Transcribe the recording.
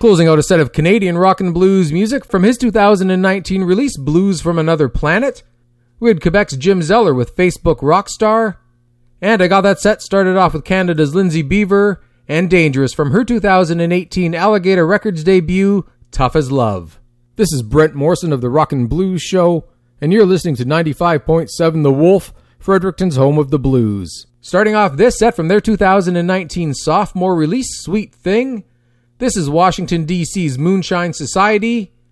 Closing out a set of Canadian rock and blues music from his 2019 release, Blues from Another Planet. We had Quebec's Jim Zeller with Facebook Rockstar. And I got that set started off with Canada's Lindsay Beaver and Dangerous from her 2018 Alligator Records debut, Tough as Love. This is Brent Morrison of the Rock and Blues Show, and you're listening to 95.7 The Wolf, Fredericton's home of the blues. Starting off this set from their 2019 sophomore release, Sweet Thing, this is Washington, D.C.'s Moonshine Society